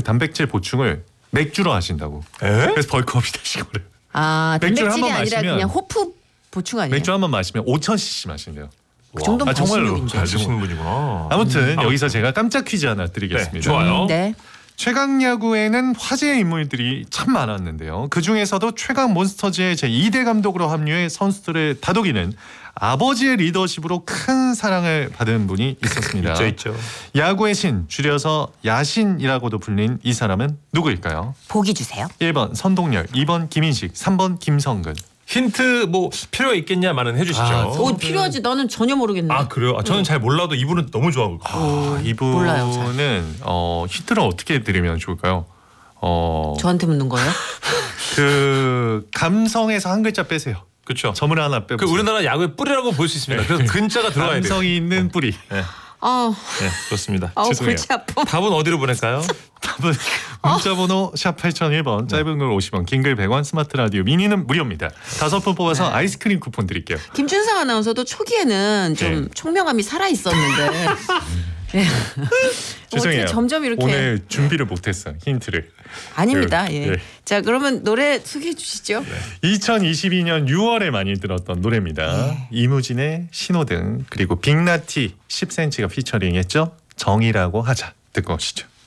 단백질 보충을 맥주로 하신다고. 에? 그래서 벌크업이 되신 거래요. 아, 맥주를 단백질이 한번 아니라 마시면 그냥 호프 보충 아니에요? 맥주 한 번 마시면 5,000cc 마신대요. 그 정도면 정말로 86인데. 잘 드시는 분이구나. 아무튼 여기서 제가 깜짝 퀴즈 하나 드리겠습니다. 네, 좋아요. 네. 최강 야구에는 화제의 인물들이 참 많았는데요. 그 중에서도 최강 몬스터즈의 제2대 감독으로 합류해 선수들을 다독이는 아버지의 리더십으로 큰 사랑을 받은 분이 있었습니다. 있죠. 야구의 신, 줄여서 야신이라고도 불린 이 사람은 누구일까요? 보기 주세요. 1번 선동열, 2번 김인식, 3번 김성근. 힌트 뭐 필요가 있겠냐마는 해주시죠. 필요하지. 나는 전혀 모르겠네. 아 그래요? 저는 잘 몰라도 이분은 너무 좋아하고. 몰라요, 잘. 이분은 힌트를 어떻게 드리면 좋을까요? 저한테 묻는 거예요? 그 감성에서 한 글자 빼세요. 그렇죠. 점을 하나 빼고. 그 우리나라 야구의 뿌리라고 볼 수 있습니다. 그래서 근자가 들어가야 돼요. 감성이 있는 뿌리. 네, 아, 네, 좋습니다. 죄송해요. 골치 아파. 답은 어디로 보낼까요? 답은 문자번호 샵 8001번, 짧은 글 50원, 긴 글 100원, 스마트 라디오 미니는 무료입니다. 5분 뽑아서 아이스크림 쿠폰 드릴게요. 김준상 아나운서도 초기에는 좀 네. 총명함이 살아 있었는데. 예. 죄송해요. 어떻게 점점 이렇게 오늘 준비를 못했어요. 힌트를. 아닙니다. 예. 네. 자, 그러면 노래 소개해 주시죠. 2022년 6월에 많이 들었던 노래입니다. 이무진의 신호등, 그리고 빅나티 10cm가 피처링했죠. 정이라고 하자. 듣고 오시죠.